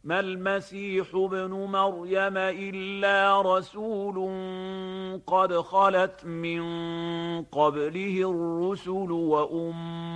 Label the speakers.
Speaker 1: ما المسيح ابن مريم إلا رسول قد خلت من قبله الرسل